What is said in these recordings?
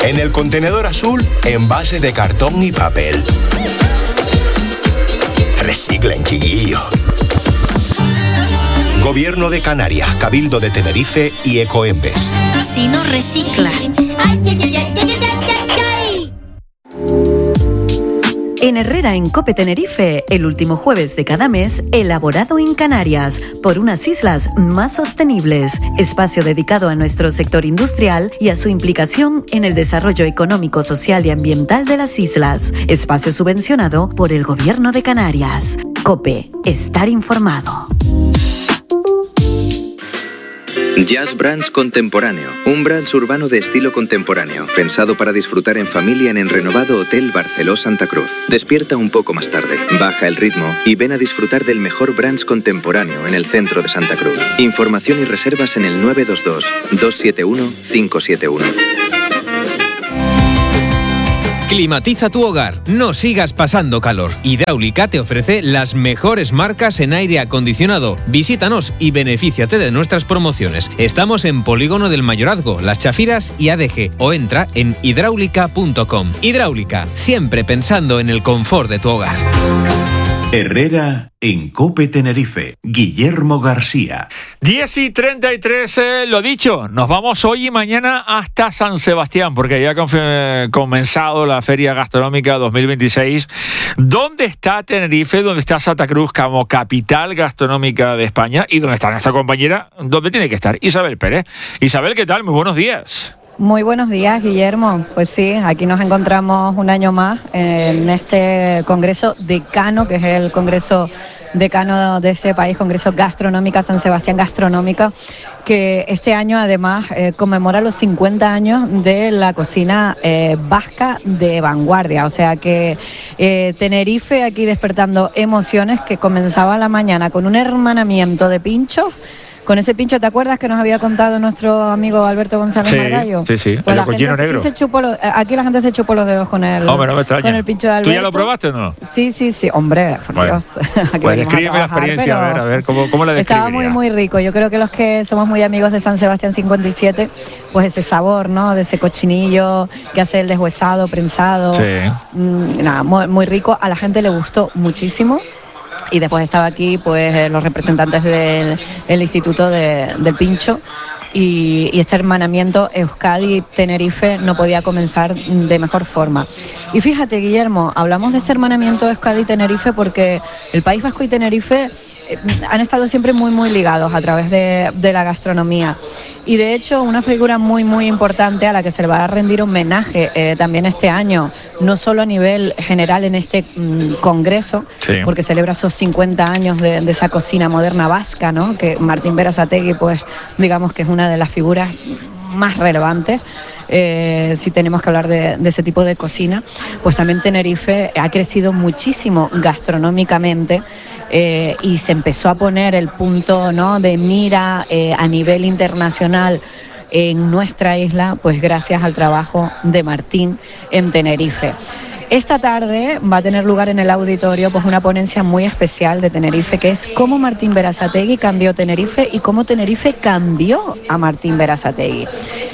En el contenedor azul, envase de cartón y papel. Reciclen, chiquillo. Gobierno de Canarias, Cabildo de Tenerife y Ecoembes. Si no recicla. ¡Ay, ay, ay, ay, ay, ay, ay! En Herrera, en Cope Tenerife, el último jueves de cada mes, elaborado en Canarias, por unas islas más sostenibles. Espacio dedicado a nuestro sector industrial y a su implicación en el desarrollo económico, social y ambiental de las islas. Espacio subvencionado por el Gobierno de Canarias. Cope, estar informado. Jazz Brands Contemporáneo, un brunch urbano de estilo contemporáneo, pensado para disfrutar en familia en el renovado Hotel Barceló Santa Cruz. Despierta un poco más tarde, baja el ritmo y ven a disfrutar del mejor brunch contemporáneo en el centro de Santa Cruz. Información y reservas en el 922-271-571. Climatiza tu hogar, no sigas pasando calor. Hidráulica te ofrece las mejores marcas en aire acondicionado. Visítanos y benefíciate de nuestras promociones. Estamos en Polígono del Mayorazgo, Las Chafiras y ADG, o entra en hidráulica.com. Hidráulica, siempre pensando en el confort de tu hogar. Herrera en Cope Tenerife. Guillermo García. 10:33, lo dicho, nos vamos hoy y mañana hasta San Sebastián, porque ya ha comenzado la Feria Gastronómica 2026. ¿Dónde está Tenerife? ¿Dónde está Santa Cruz como capital gastronómica de España? ¿Y dónde está nuestra compañera? ¿Dónde tiene que estar? Isabel Pérez. Isabel, ¿qué tal? Muy buenos días. Muy buenos días, Guillermo. Pues sí, aquí nos encontramos un año más en este Congreso Decano, que es el Congreso Decano de este país, Congreso Gastronómica, San Sebastián Gastronómica, que este año además conmemora los 50 años de la cocina vasca de vanguardia. O sea que Tenerife aquí despertando emociones, que comenzaba la mañana con un hermanamiento de pinchos. Con ese pincho, ¿te acuerdas que nos había contado nuestro amigo Alberto González Margallo? Sí, pues el cochino negro. Aquí la gente se chupó los dedos con el, no me extraña. Con el pincho de Alberto. ¿Tú ya lo probaste o no? Sí, hombre, por Dios. Pues descríbeme la experiencia, a ver, ¿cómo la describirías? Estaba muy, muy rico. Yo creo que los que somos muy amigos de San Sebastián 57, pues ese sabor, ¿no? De ese cochinillo que hace el deshuesado, prensado. Sí. Nada, muy, muy rico. A la gente le gustó muchísimo. Y después estaba aquí pues los representantes del Instituto del Pincho y este hermanamiento Euskadi-Tenerife no podía comenzar de mejor forma. Y fíjate, Guillermo, hablamos de este hermanamiento Euskadi-Tenerife porque el País Vasco y Tenerife han estado siempre muy, muy ligados a través de la gastronomía. Y de hecho, una figura muy, muy importante a la que se le va a rendir homenaje también este año, no solo a nivel general en este congreso, sí, porque celebra esos 50 años de esa cocina moderna vasca, ¿no? Que Martín Berasategui, pues, digamos que es una de las figuras más relevantes. Si tenemos que hablar de ese tipo de cocina, pues también Tenerife ha crecido muchísimo gastronómicamente. Y se empezó a poner el punto, ¿no?, de mira a nivel internacional en nuestra isla, pues gracias al trabajo de Martín en Tenerife. Esta tarde va a tener lugar en el auditorio pues una ponencia muy especial de Tenerife, que es cómo Martín Berasategui cambió Tenerife y cómo Tenerife cambió a Martín Berasategui.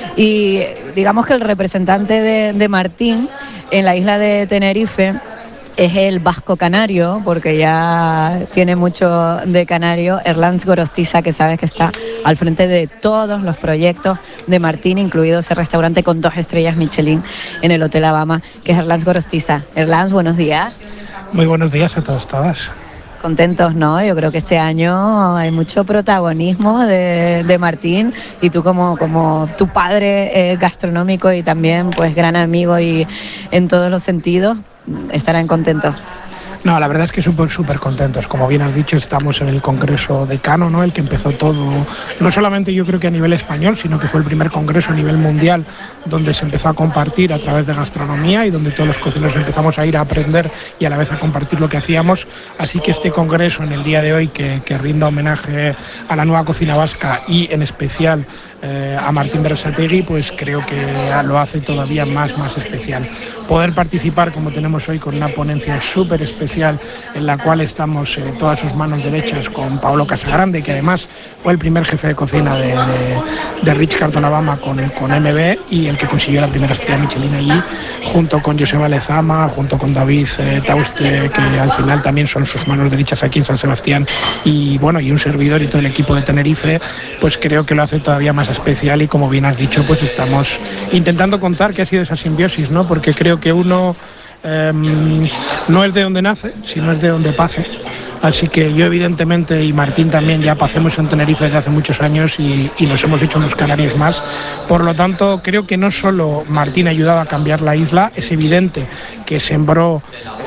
Y digamos que el representante de Martín en la isla de Tenerife es el vasco canario, porque ya tiene mucho de canario, Erlans Gorostiza, que sabes que está al frente de todos los proyectos de Martín, incluido ese restaurante con 2 estrellas Michelin en el Hotel Abama, que es Erlans Gorostiza. Erlans, buenos días. Muy buenos días a todos, todas. Contentos, ¿no? Yo creo que este año hay mucho protagonismo de Martín, y tú como tu padre gastronómico y también pues gran amigo y en todos los sentidos, estarán contentos. No, la verdad es que súper contentos. Como bien has dicho, estamos en el Congreso Decano, ¿no? El que empezó todo, no solamente yo creo que a nivel español, sino que fue el primer congreso a nivel mundial donde se empezó a compartir a través de gastronomía y donde todos los cocineros empezamos a ir a aprender y a la vez a compartir lo que hacíamos. Así que este congreso en el día de hoy, que rinda homenaje a la nueva cocina vasca y en especial a Martín Berasategui, pues creo que lo hace todavía más especial. poder participar como tenemos hoy con una ponencia súper especial en la cual estamos todas sus manos derechas con Paolo Casagrande, que además fue el primer jefe de cocina de Ritz-Carlton Alabama con MB y el que consiguió la primera estrella Michelin allí, junto con Joseba Lezama, junto con David Tauste, que al final también son sus manos derechas aquí en San Sebastián, y bueno, y un servidor y todo el equipo de Tenerife, pues creo que lo hace todavía más especial. Y como bien has dicho, pues estamos intentando contar qué ha sido esa simbiosis, ¿no? Porque creo que uno no es de donde nace, sino es de donde pase. Así que yo evidentemente y Martín también ya pasemos en Tenerife desde hace muchos años y nos hemos hecho unos canarios más. Por lo tanto, creo que no solo Martín ha ayudado a cambiar la isla, es evidente que sembró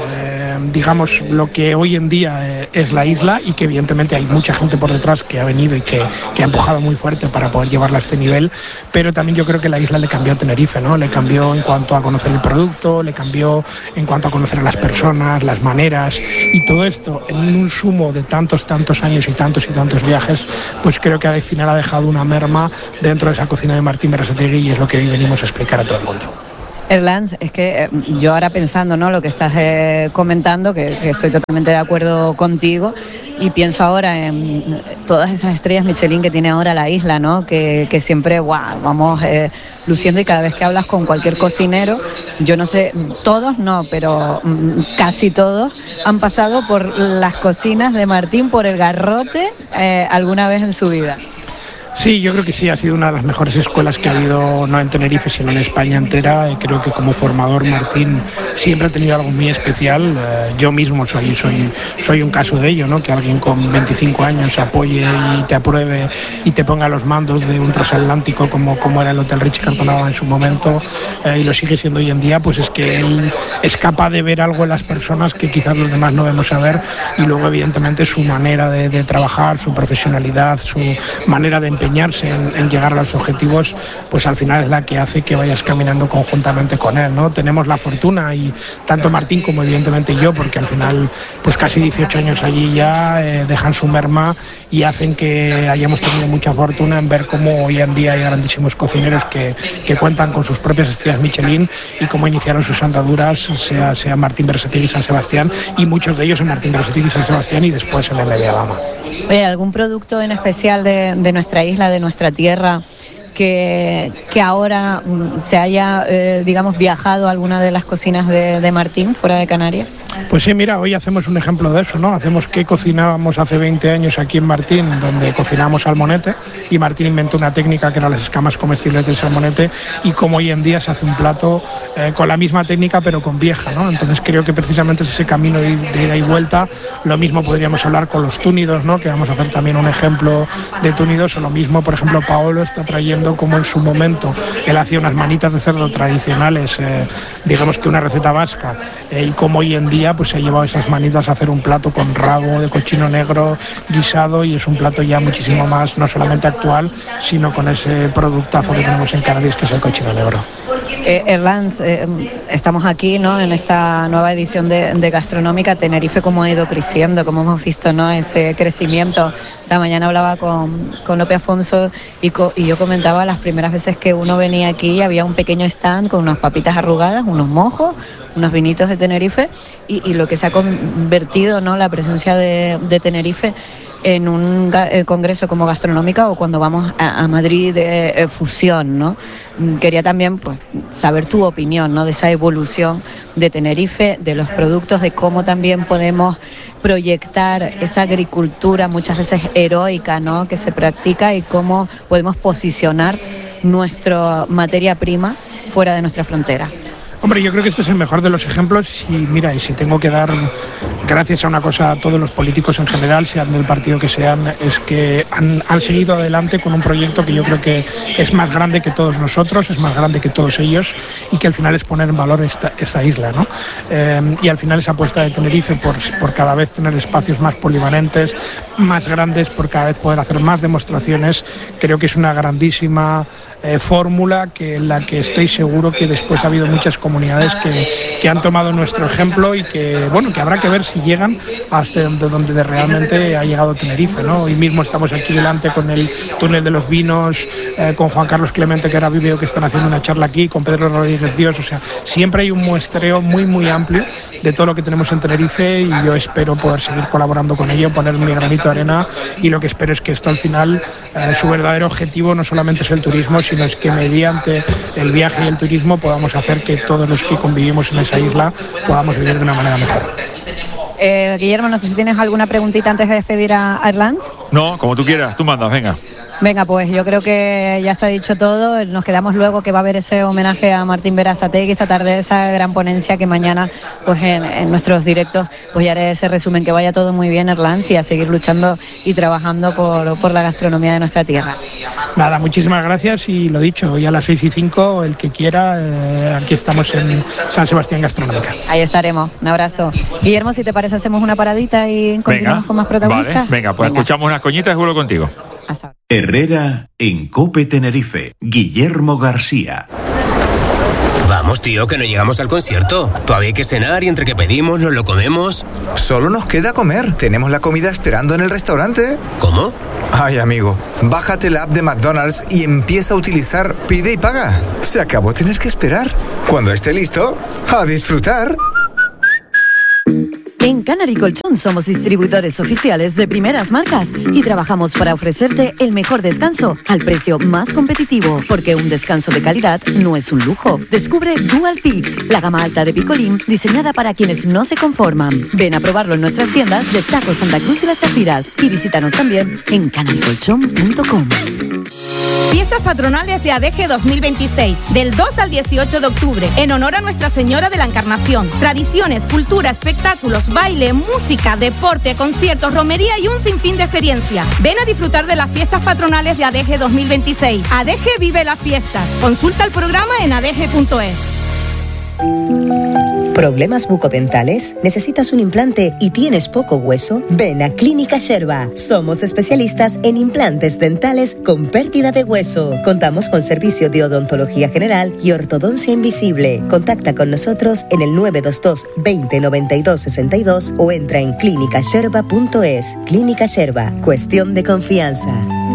digamos lo que hoy en día es la isla, y que evidentemente hay mucha gente por detrás que ha venido y que ha empujado muy fuerte para poder llevarla a este nivel, pero también yo creo que la isla le cambió a Tenerife, ¿no? Le cambió en cuanto a conocer el producto, le cambió en cuanto a conocer a las personas, las maneras, y todo esto en un sumo de tantos años y tantos viajes, pues creo que al final ha dejado una merma dentro de esa cocina de Martín Berasategui, y es lo que hoy venimos a explicar a todo el mundo. Erlans, es que yo ahora pensando, ¿no?, lo que estás comentando, que estoy totalmente de acuerdo contigo, y pienso ahora en todas esas estrellas Michelin que tiene ahora la isla, ¿no?, que siempre vamos luciendo, y cada vez que hablas con cualquier cocinero, yo no sé, todos no, pero casi todos han pasado por las cocinas de Martín, por el Garrote, alguna vez en su vida. Sí, yo creo que sí, ha sido una de las mejores escuelas que ha habido, no en Tenerife, sino en España entera. Creo que como formador Martín siempre ha tenido algo muy especial. Yo mismo soy un caso de ello, ¿no? Que alguien con 25 años apoye y te apruebe y te ponga los mandos de un transatlántico como era el Hotel Ritz-Carlton Alabama en su momento, y lo sigue siendo hoy en día, pues es que él es capaz de ver algo en las personas que quizás los demás no vemos a ver, y luego evidentemente su manera de trabajar, su profesionalidad, su manera de empeñarse en llegar a los objetivos, pues al final es la que hace que vayas caminando conjuntamente con él, ¿no? Tenemos la fortuna, y tanto Martín como evidentemente yo, porque al final pues casi 18 años allí ya dejan su merma y hacen que hayamos tenido mucha fortuna en ver cómo hoy en día hay grandísimos cocineros que cuentan con sus propias estrellas Michelin, y cómo iniciaron sus andaduras, sea Martín Berasategui y San Sebastián, y muchos de ellos en Martín Berasategui y San Sebastián, y después en el Alabama. Oye, ¿algún producto en especial de nuestra isla, de nuestra tierra, que ahora se haya, digamos, viajado a alguna de las cocinas de Martín fuera de Canarias? Pues sí, mira, hoy hacemos un ejemplo de eso, ¿no? Hacemos que cocinábamos hace 20 años aquí en Martín, donde cocinábamos salmonete, y Martín inventó una técnica que eran las escamas comestibles del salmonete, y como hoy en día se hace un plato con la misma técnica pero con vieja, ¿no? Entonces creo que precisamente es ese camino de ida y vuelta. Lo mismo podríamos hablar con los túnidos, ¿no?, que vamos a hacer también un ejemplo de túnidos, o lo mismo, por ejemplo, Paolo está trayendo como en su momento él hacía unas manitas de cerdo tradicionales, digamos que una receta vasca, y como hoy en día pues se ha llevado esas manitas a hacer un plato con rabo de cochino negro guisado, y es un plato ya muchísimo más, no solamente actual, sino con ese productazo que tenemos en Canarias, que es el cochino negro. Erlans, estamos aquí, ¿no?, en esta nueva edición de Gastronómica. Tenerife, cómo ha ido creciendo, cómo hemos visto, ¿no?, ese crecimiento. Esta mañana hablaba con López Afonso y yo comentaba las primeras veces que uno venía aquí, había un pequeño stand con unas papitas arrugadas, unos mojos, unos vinitos de Tenerife, y lo que se ha convertido, ¿no?, la presencia de Tenerife en un congreso como Gastronómica, o cuando vamos a Madrid de fusión, ¿no? Quería también pues saber tu opinión, ¿no?, de esa evolución de Tenerife, de los productos, de cómo también podemos proyectar esa agricultura muchas veces heroica, ¿no?, que se practica, y cómo podemos posicionar nuestra materia prima fuera de nuestra frontera. Hombre, yo creo que este es el mejor de los ejemplos, y mira, y si tengo que dar gracias a una cosa a todos los políticos en general, sean del partido que sean, es que han seguido adelante con un proyecto que yo creo que es más grande que todos nosotros, es más grande que todos ellos, y que al final es poner en valor esta isla, ¿no? Y al final esa apuesta de Tenerife por cada vez tener espacios más polivalentes, más grandes, por cada vez poder hacer más demostraciones, creo que es una grandísima fórmula, que en la que estoy seguro que después ha habido muchas comunidades que han tomado nuestro ejemplo, y que, bueno, que habrá que ver si que llegan hasta donde realmente ha llegado Tenerife, ¿no? Hoy mismo estamos aquí delante con el túnel de los vinos, con Juan Carlos Clemente, que ahora veo que están haciendo una charla aquí, con Pedro Rodríguez Dios. O sea, siempre hay un muestreo muy amplio de todo lo que tenemos en Tenerife, y yo espero poder seguir colaborando con ello, poner mi granito de arena, y lo que espero es que esto al final, su verdadero objetivo no solamente es el turismo, sino es que mediante el viaje y el turismo podamos hacer que todos los que convivimos en esa isla podamos vivir de una manera mejor. Guillermo, no sé si tienes alguna preguntita antes de despedir a Airlines. No, como tú quieras, tú mandas, venga. Venga, pues yo creo que ya está dicho todo. Nos quedamos luego que va a haber ese homenaje a Martín Berasategui esta tarde, esa gran ponencia que mañana, pues en nuestros directos, pues ya haré ese resumen. Que vaya todo muy bien, Airlines, y a seguir luchando y trabajando por la gastronomía de nuestra tierra. Nada, muchísimas gracias, y lo dicho, hoy a las 6:05, el que quiera, aquí estamos en San Sebastián Gastronómica. Ahí estaremos, un abrazo. Guillermo, si te parece, hacemos una paradita y continuamos con más protagonistas. Vale, venga, pues escuchamos unas coñitas y vuelvo contigo. Herrera en Cope Tenerife. Guillermo García. Vamos, tío, que no llegamos al concierto. Todavía hay que cenar y entre que pedimos nos lo comemos. Solo nos queda comer. Tenemos la comida esperando en el restaurante. ¿Cómo? Ay, amigo, bájate la app de McDonald's y empieza a utilizar Pide y Paga. Se acabó tener que esperar. Cuando esté listo, a disfrutar. En Canary Colchón somos distribuidores oficiales de primeras marcas y trabajamos para ofrecerte el mejor descanso al precio más competitivo, porque un descanso de calidad no es un lujo. Descubre Dual Peak, la gama alta de picolín diseñada para quienes no se conforman. Ven a probarlo en nuestras tiendas de Taco Santa Cruz y Las Chafiras, y visítanos también en canarycolchón.com. Fiestas patronales de ADG 2026, del 2 al 18 de octubre, en honor a Nuestra Señora de la Encarnación. Tradiciones, cultura, espectáculos, baile, música, deporte, conciertos, romería y un sinfín de experiencia. Ven a disfrutar de las fiestas patronales de ADG 2026. ADG vive las fiestas. Consulta el programa en adg.es. ¿Problemas bucodentales? ¿Necesitas un implante y tienes poco hueso? Ven a Clínica Sherba. Somos especialistas en implantes dentales con pérdida de hueso. Contamos con servicio de odontología general y ortodoncia invisible. Contacta con nosotros en el 922 20 92 62 o entra en clinicasherba.es. Clínica Sherba. Cuestión de confianza.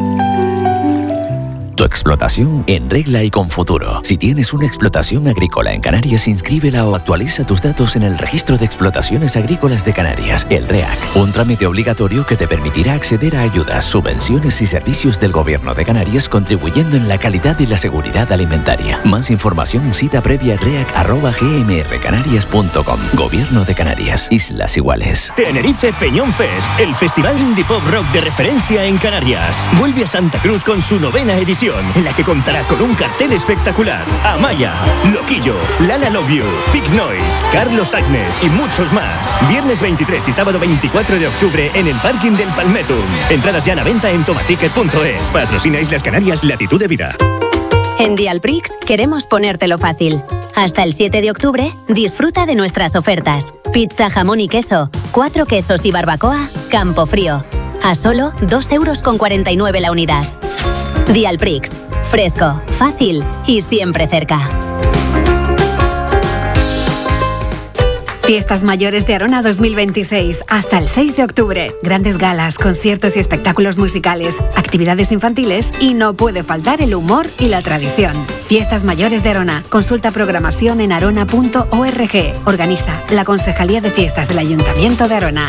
Tu explotación en regla y con futuro. Si tienes una explotación agrícola en Canarias, inscríbela o actualiza tus datos en el Registro de Explotaciones Agrícolas de Canarias, el REAC. Un trámite obligatorio que te permitirá acceder a ayudas, subvenciones y servicios del Gobierno de Canarias, contribuyendo en la calidad y la seguridad alimentaria. Más información, cita previa reac@gmrcanarias.com. Gobierno de Canarias, Islas Iguales. Tenerife Peñón Fest, el festival indie pop rock de referencia en Canarias. Vuelve a Santa Cruz con su 9ª edición, en la que contará con un cartel espectacular. Amaya, Loquillo, Lala Love You, Big Noise, Carlos Agnes y muchos más. Viernes 23 y sábado 24 de octubre en el parking del Palmetum. Entradas ya a la venta en tomaticket.es. Patrocina Islas Canarias, Latitud de Vida. En Dialprix queremos ponértelo fácil. Hasta el 7 de octubre, disfruta de nuestras ofertas. Pizza, jamón y queso, 4 quesos y barbacoa, Campo Frío. A solo 2,49 € la unidad. Dialprix, fresco, fácil y siempre cerca. Fiestas Mayores de Arona 2026, hasta el 6 de octubre. Grandes galas, conciertos y espectáculos musicales, actividades infantiles y no puede faltar el humor y la tradición. Fiestas Mayores de Arona. Consulta programación en arona.org. Organiza la Concejalía de Fiestas del Ayuntamiento de Arona.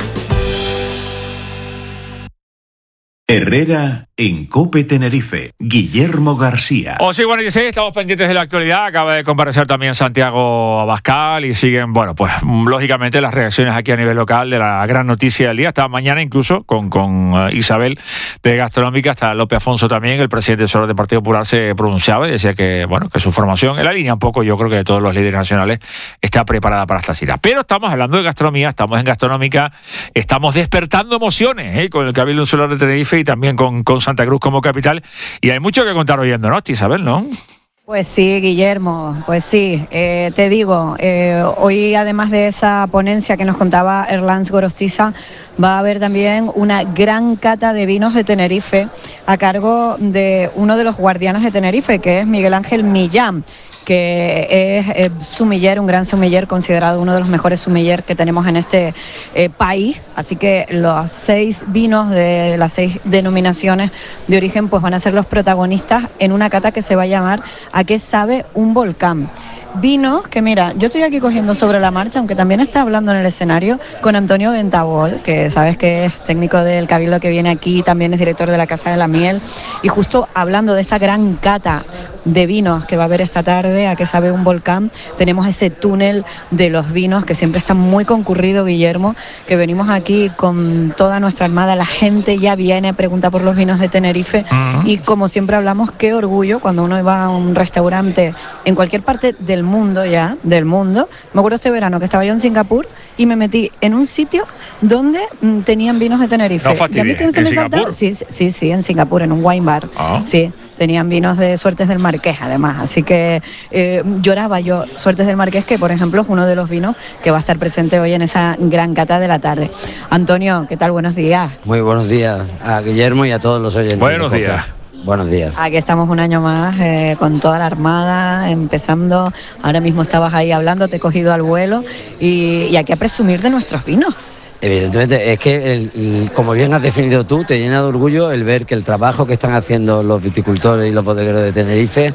Herrera en Cope Tenerife. Guillermo García. 11:46, estamos pendientes de la actualidad. Acaba de comparecer también Santiago Abascal y siguen, bueno, pues lógicamente las reacciones aquí a nivel local de la gran noticia del día. Hasta mañana incluso con Isabel de Gastronómica, hasta López Afonso también, el presidente del Partido Popular, se pronunciaba y decía que, bueno, que su formación en la línea un poco, yo creo que de todos los líderes nacionales, está preparada para esta cita. Pero estamos hablando de gastronomía, estamos en Gastronómica, estamos despertando emociones con el Cabildo Insular de Tenerife y también con Santa Cruz como capital, y hay mucho que contar oyendo, ¿no, Isabel, no? Pues sí, Guillermo, pues sí, te digo, hoy además de esa ponencia que nos contaba Erlans Gorostiza, va a haber también una gran cata de vinos de Tenerife a cargo de uno de los guardianes de Tenerife, que es Miguel Ángel Millán. que es sommelier, un gran sommelier, considerado uno de los mejores sommelier que tenemos en este país. Así que los 6 vinos de las 6 denominaciones de origen pues van a ser los protagonistas en una cata que se va a llamar ¿A qué sabe un volcán? Vinos que, mira, yo estoy aquí cogiendo sobre la marcha, aunque también está hablando en el escenario con Antonio Ventabol, que sabes que es técnico del Cabildo que viene aquí, también es director de la Casa de la Miel, y justo hablando de esta gran cata de vinos que va a haber esta tarde, ¿A qué sabe un volcán? Tenemos ese túnel de los vinos que siempre está muy concurrido, Guillermo, que venimos aquí con toda nuestra armada, la gente ya viene a preguntar por los vinos de Tenerife, y como siempre hablamos, qué orgullo cuando uno va a un restaurante en cualquier parte del mundo del mundo. Me acuerdo este verano que estaba yo en Singapur y me metí en un sitio donde tenían vinos de Tenerife. No fastidies, ¿en Singapur? Sí, en Singapur, en un wine bar. Sí, tenían vinos de Suertes del Marqués, además. Así que lloraba yo. Suertes del Marqués, que por ejemplo es uno de los vinos que va a estar presente hoy en esa gran cata de la tarde. Antonio, ¿qué tal? Buenos días. Muy buenos días a Guillermo y a todos los oyentes. Buenos días. Buenos días. Aquí estamos un año más con toda la armada, empezando. Ahora mismo estabas ahí hablando, te he cogido al vuelo y aquí a presumir de nuestros vinos. Evidentemente, es que como bien has definido tú, te llena de orgullo el ver que el trabajo que están haciendo los viticultores y los bodegueros de Tenerife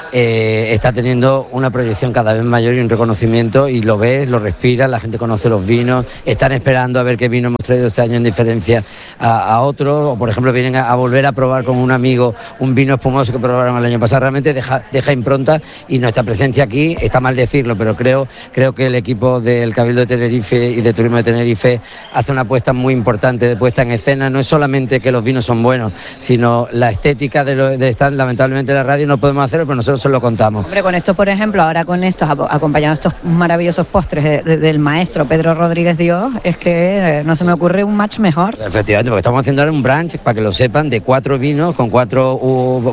está teniendo una proyección cada vez mayor y un reconocimiento, y lo ves, lo respiras, la gente conoce los vinos, están esperando a ver qué vino hemos traído este año en diferencia a otros, o por ejemplo vienen a volver a probar con un amigo un vino espumoso que probaron el año pasado. Realmente deja impronta, y nuestra presencia aquí, está mal decirlo, pero creo que el equipo del Cabildo de Tenerife y de Turismo de Tenerife hace una apuesta muy importante de puesta en escena. No es solamente que los vinos son buenos, sino la estética de estar, lamentablemente en la radio no podemos hacerlo, pero nosotros se lo contamos. Hombre, con esto, por ejemplo, ahora con estos, acompañando estos maravillosos postres del maestro Pedro Rodríguez Dios, es que no se me ocurre un match mejor. Efectivamente, porque estamos haciendo ahora un brunch, para que lo sepan, de 4 vinos, con 4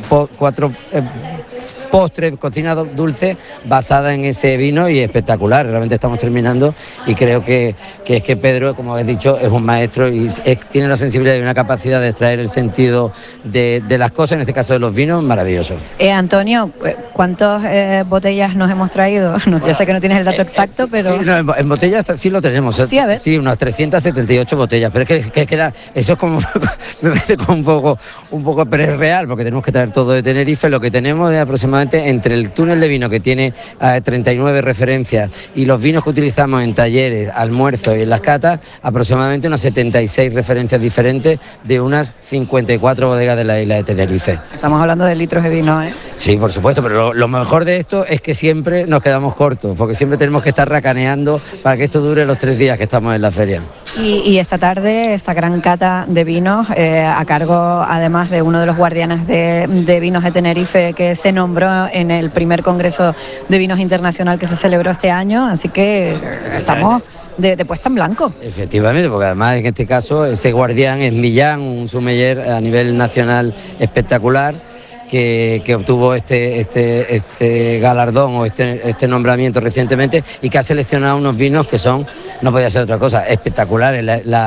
postres, cocina dulce basada en ese vino, y espectacular. Realmente estamos terminando, y creo que es que Pedro, como habéis dicho, es un maestro y tiene una sensibilidad y una capacidad de extraer el sentido de las cosas, en este caso de los vinos, maravilloso. Antonio, ¿cuántas botellas nos hemos traído? Ya sé que no tienes el dato exacto, pero... Sí, no, en botellas sí lo tenemos. Sí, a ver. Sí, unas 378 botellas, pero es que queda, eso es como, me parece como un poco, pero es real, porque tenemos que traer todo de Tenerife. Lo que tenemos es aproximadamente entre el túnel de vino, que tiene 39 referencias, y los vinos que utilizamos en talleres, almuerzos y en las catas, aproximadamente unas 76 referencias diferentes de unas 54 bodegas de la isla de Tenerife. Estamos hablando de litros de vino, ¿eh? Sí, por supuesto, pero lo mejor de esto es que siempre nos quedamos cortos, porque siempre tenemos que estar racaneando para que esto dure los 3 días que estamos en la feria. Y esta tarde, esta gran cata de vinos, a cargo además de uno de los guardianes de vinos de Tenerife, que se nombró en el primer Congreso de Vinos Internacional que se celebró este año, así que estamos de puesta en blanco. Efectivamente, porque además en este caso ese guardián es Millán, un sommelier a nivel nacional espectacular, que obtuvo este galardón o este nombramiento recientemente, y que ha seleccionado unos vinos que son, no podía ser otra cosa, espectaculares.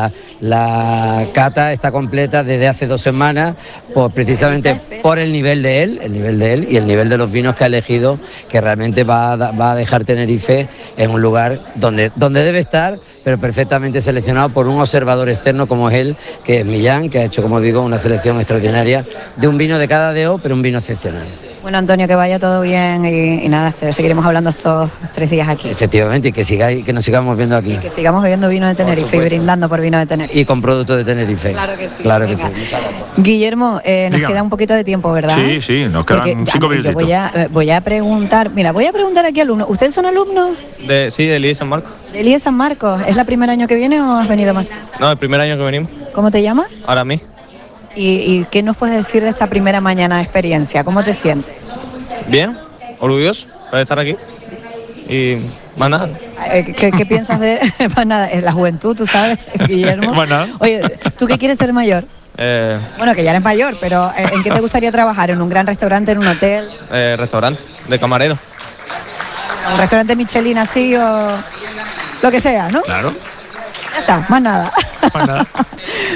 La cata está completa desde hace 2 semanas, precisamente por el nivel de él y el nivel de los vinos que ha elegido, que realmente va a dejar Tenerife en un lugar donde debe estar, pero perfectamente seleccionado por un observador externo como es él, que es Millán, que ha hecho, como digo, una selección extraordinaria de un vino de cada DO, pero un vino excepcional. Bueno, Antonio, que vaya todo bien y nada, seguiremos hablando estos 3 días aquí. Efectivamente, y que nos sigamos viendo aquí. Y que sigamos bebiendo vino de Tenerife y brindando por vino de Tenerife. Y con productos de Tenerife. Claro que sí. Claro que sí. Muchas gracias. Guillermo, nos queda un poquito de tiempo, ¿verdad? Sí, nos quedan 5 minutitos. Voy a preguntar aquí alumnos. ¿Ustedes son alumnos? Sí, de Elías San Marcos. ¿De Elías San Marcos? ¿Es el primer año que viene o has venido más? No, el primer año que venimos. ¿Cómo te llamas? Aramis. ¿Y qué nos puedes decir de esta primera mañana de experiencia? ¿Cómo te sientes? Bien, orgulloso de estar aquí. Y más nada. ¿Qué piensas de más nada? Es la juventud, tú sabes, Guillermo. Bueno. Oye, ¿tú qué quieres ser mayor? Bueno, que ya eres mayor, pero ¿en qué te gustaría trabajar? ¿En un gran restaurante, en un hotel? Restaurante, de camarero. ¿Un restaurante Michelin así o lo que sea, no? Claro. Ya está, más nada.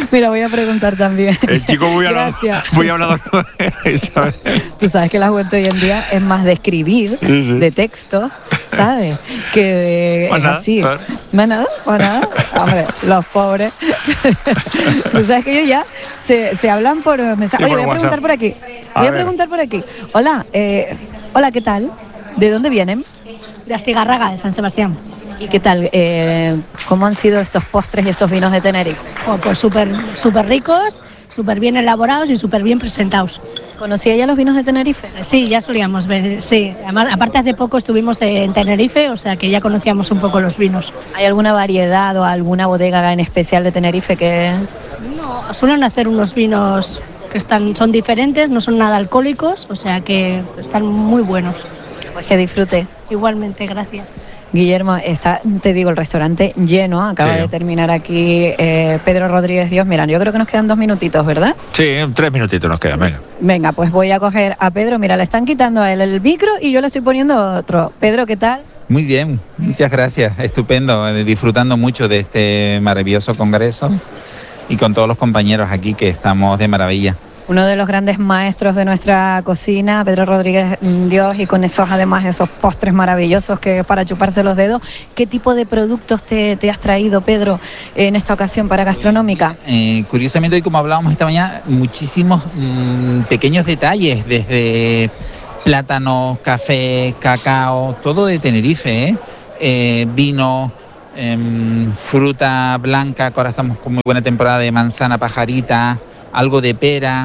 Mira, voy a preguntar también. El chico muy hablador. Tú sabes que la juventud hoy en día es más de escribir, de texto, ¿sabes? Que de... Pues nada, así. ¿Más nada? Hombre, los pobres. Tú sabes que ellos ya se hablan por mensaje. Oye, voy a preguntar por aquí. Hola, hola, ¿qué tal? ¿De dónde vienen? De Astigarraga, de San Sebastián. ¿Y qué tal? ¿Cómo han sido estos postres y estos vinos de Tenerife? Pues súper ricos, súper bien elaborados y súper bien presentados. ¿Conocía ya los vinos de Tenerife? Sí, ya solíamos ver, sí. Además, aparte hace poco estuvimos en Tenerife, o sea que ya conocíamos un poco los vinos. ¿Hay alguna variedad o alguna bodega en especial de Tenerife que...? No, suelen hacer unos vinos que son diferentes, no son nada alcohólicos, o sea que están muy buenos. Pues que disfrute. Igualmente, gracias. Guillermo, está, te digo, el restaurante lleno, acaba de terminar aquí Pedro Rodríguez Dios. Mira, yo creo que nos quedan 2 minutitos, ¿verdad? Sí, 3 minutitos nos quedan, venga. Venga, pues voy a coger a Pedro. Mira, le están quitando a él el micro y yo le estoy poniendo otro. Pedro, ¿qué tal? Muy bien, muchas gracias, estupendo, disfrutando mucho de este maravilloso congreso y con todos los compañeros aquí que estamos de maravilla. Uno de los grandes maestros de nuestra cocina, Pedro Rodríguez Dios, y con esos postres maravillosos que es para chuparse los dedos. ¿Qué tipo de productos te has traído, Pedro, en esta ocasión para Gastronómica? Curiosamente, hoy como hablábamos esta mañana, muchísimos pequeños detalles, desde plátano, café, cacao, todo de Tenerife, vino, fruta blanca, que ahora estamos con muy buena temporada de manzana pajarita, algo de pera,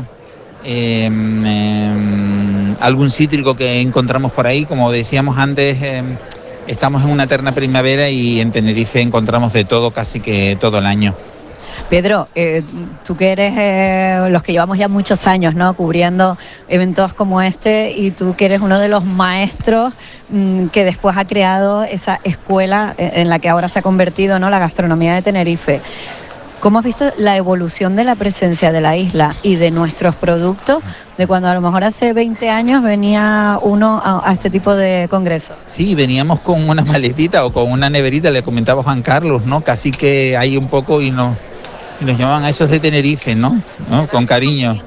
algún cítrico que encontramos por ahí. Como decíamos antes, estamos en una eterna primavera y en Tenerife encontramos de todo casi que todo el año. Pedro, tú que eres los que llevamos ya muchos años, ¿no?, cubriendo eventos como este, y tú que eres uno de los maestros que después ha creado esa escuela en la que ahora se ha convertido, ¿no?, la gastronomía de Tenerife. ¿Cómo has visto la evolución de la presencia de la isla y de nuestros productos de cuando a lo mejor hace 20 años venía uno a este tipo de congresos? Sí, veníamos con una maletita o con una neverita, le comentaba Juan Carlos, ¿no? Casi que hay un poco y nos llamaban a esos de Tenerife, ¿no? Con cariño.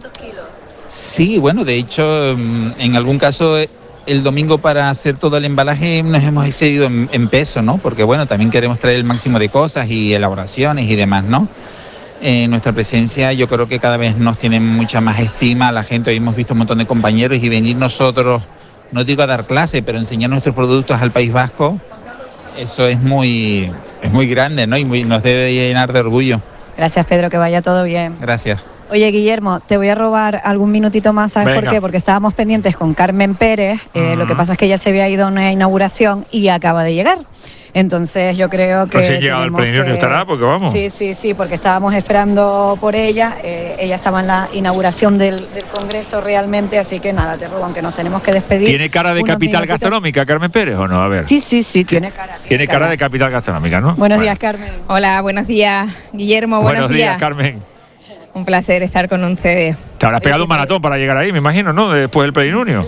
Sí, bueno, de hecho, en algún caso el domingo para hacer todo el embalaje nos hemos excedido en peso, ¿no? Porque bueno, también queremos traer el máximo de cosas y elaboraciones y demás, ¿no? Nuestra presencia yo creo que cada vez nos tiene mucha más estima la gente. Hoy hemos visto un montón de compañeros y venir nosotros, no digo a dar clase, pero enseñar nuestros productos al País Vasco, eso es muy grande, ¿no? Y nos debe llenar de orgullo. Gracias, Pedro, que vaya todo bien. Gracias. Oye, Guillermo, te voy a robar algún minutito más, ¿sabes por qué? Porque estábamos pendientes con Carmen Pérez, lo que pasa es que ella se había ido a una inauguración y acaba de llegar. Entonces yo creo que... Recién llegado al plenilunio estará, porque vamos. Sí, porque estábamos esperando por ella. Ella estaba en la inauguración del Congreso realmente, así que nada, te robo, aunque nos tenemos que despedir. ¿Tiene cara de capital gastronómica, Carmen Pérez, o no? A ver. Sí, tiene cara. Tiene cara de capital gastronómica, ¿no? Buenos días, Carmen. Hola, buenos días, Guillermo, buenos días, Carmen. Un placer estar con ustedes. Te habrás pegado un maratón para llegar ahí, me imagino, ¿no? Después del plenilunio.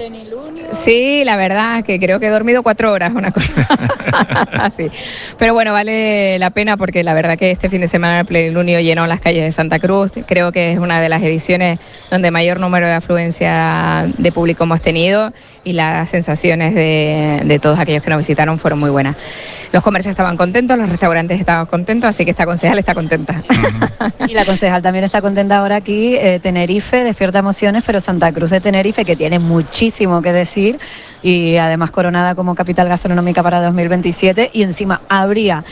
Sí, la verdad que creo que he dormido 4 horas, una cosa así. Pero bueno, vale la pena porque la verdad que este fin de semana el plenilunio llenó las calles de Santa Cruz. Creo que es una de las ediciones donde mayor número de afluencia de público hemos tenido y las sensaciones de todos aquellos que nos visitaron fueron muy buenas. Los comercios estaban contentos, los restaurantes estaban contentos, así que esta concejal está contenta. Y la concejal también está contenta ahora aquí. Tenerife despierta emociones, pero Santa Cruz de Tenerife, que tiene muchísimo que decir, y además coronada como capital gastronómica para 2027, y encima habría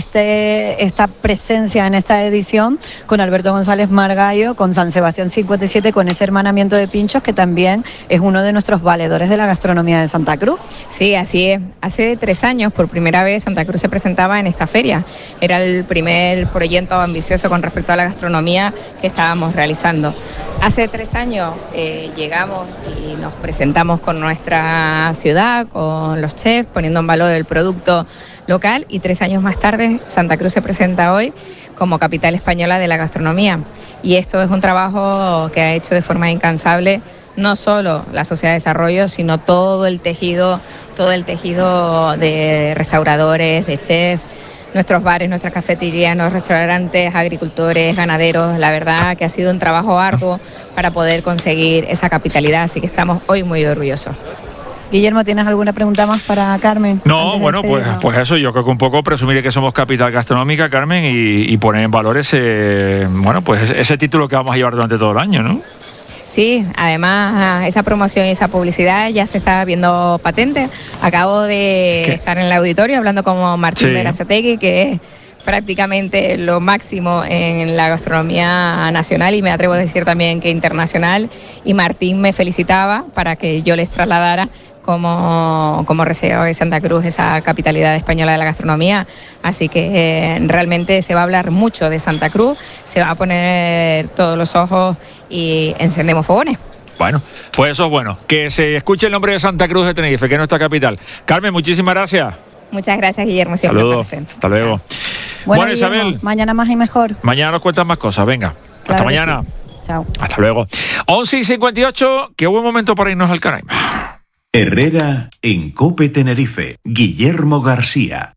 esta presencia en esta edición con Alberto González Margallo, con San Sebastián 57, con ese hermanamiento de pinchos que también es uno de nuestros valedores de la gastronomía de Santa Cruz. Sí, así es. Hace 3 años por primera vez Santa Cruz se presentaba en esta feria. Era el primer proyecto ambicioso con respecto a la gastronomía que estábamos realizando. Hace 3 años llegamos y nos presentamos con nuestra ciudad, con los chefs, poniendo en valor el producto local, y 3 años más tarde Santa Cruz se presenta hoy como capital española de la gastronomía. Y esto es un trabajo que ha hecho de forma incansable no solo la Sociedad de Desarrollo, sino todo el tejido de restauradores, de chefs, nuestros bares, nuestras cafeterías, nuestros restaurantes, agricultores, ganaderos. La verdad que ha sido un trabajo arduo para poder conseguir esa capitalidad, así que estamos hoy muy orgullosos. Guillermo, ¿tienes alguna pregunta más para Carmen? No, bueno, pues eso, yo creo que un poco presumir que somos capital gastronómica, Carmen, y poner en valor ese título que vamos a llevar durante todo el año, ¿no? Sí, además esa promoción y esa publicidad ya se está viendo patente. Acabo de estar en el auditorio hablando con Martín Berasategui, que es prácticamente lo máximo en la gastronomía nacional y me atrevo a decir también que internacional, y Martín me felicitaba para que yo les trasladara como reserva de Santa Cruz esa capitalidad española de la gastronomía, así que realmente se va a hablar mucho de Santa Cruz, se va a poner todos los ojos y encendemos fogones. Bueno, pues eso es bueno, que se escuche el nombre de Santa Cruz de Tenerife, que es nuestra capital. Carmen, muchísimas gracias. Muchas gracias, Guillermo, siempre presente. Hasta luego. Bueno, Isabel, Guillermo, mañana más y mejor. Mañana nos cuentas más cosas, venga. Claro, hasta mañana. Sí. Chao. Hasta luego. 11:58, qué buen momento para irnos al Canaima. Herrera en COPE Tenerife. Guillermo García.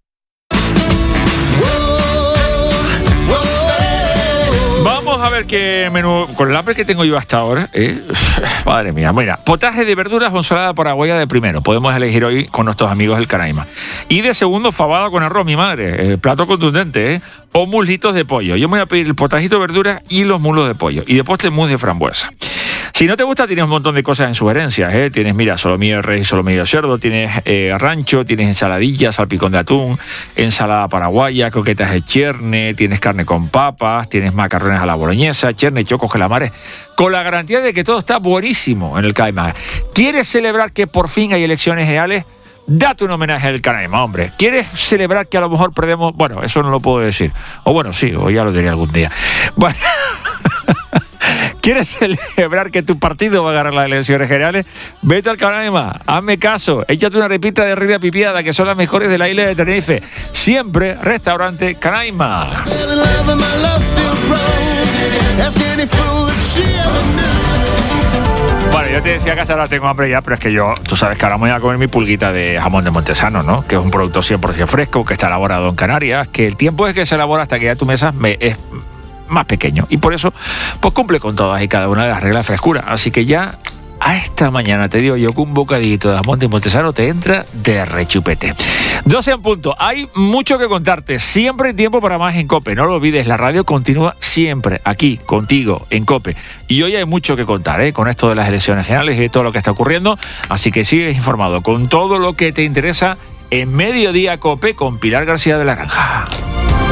Vamos a ver qué menú, con el hambre que tengo yo hasta ahora, madre mía, mira, potaje de verduras o ensalada paraguaya de primero, podemos elegir hoy con nuestros amigos del Canaima. Y de segundo, fabada con arroz, mi madre, plato contundente, o muslitos de pollo. Yo me voy a pedir el potajito de verduras y los muslos de pollo, y de postre mousse de frambuesa. Si no te gusta, tienes un montón de cosas en sugerencias, Tienes, mira, solomillo de res y solomillo de cerdo, tienes rancho, tienes ensaladilla, salpicón de atún, ensalada paraguaya, croquetas de cherne, tienes carne con papas, tienes macarrones a la boloñesa, cherne, chocos, calamares, con la garantía de que todo está buenísimo en el Canaima. ¿Quieres celebrar que por fin hay elecciones generales? Date un homenaje al Canaima, hombre. ¿Quieres celebrar que a lo mejor perdemos? Bueno, eso no lo puedo decir. O bueno, sí, o ya lo diré algún día. Bueno... ¿Quieres celebrar que tu partido va a ganar las elecciones generales? Vete al Canaima, hazme caso, échate una repita de ribia pipiada, que son las mejores de la isla de Tenerife. Siempre Restaurante Canaima. Bueno, yo te decía que hasta ahora tengo hambre ya, pero es que tú sabes que ahora me voy a comer mi pulguita de jamón de Montesano, ¿no? Que es un producto 100% fresco, que está elaborado en Canarias, que el tiempo es que se elabora hasta que ya tu mesa es más pequeño, y por eso pues cumple con todas y cada una de las reglas de frescura. Así que ya a esta mañana te digo yo que un bocadito de jamón de Montesano te entra de rechupete. 12 en punto. Hay mucho que contarte, siempre hay tiempo para más en COPE, no lo olvides, la radio continúa siempre aquí contigo en COPE, y hoy hay mucho que contar, con esto de las elecciones generales y de todo lo que está ocurriendo, así que sigues informado con todo lo que te interesa en Mediodía COPE con Pilar García de la Granja.